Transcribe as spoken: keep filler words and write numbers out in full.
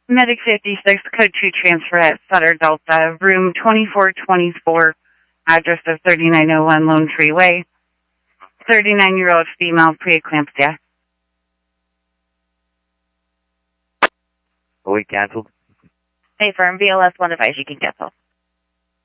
Medic fifty-six, code two transfer at Sutter Delta, room twenty-four twenty-four, address of thirty-nine oh one Lone Tree Way, thirty-nine-year-old female, preeclampsia. Oh, we canceled. Hey, firm, B L S one advice, you can cancel.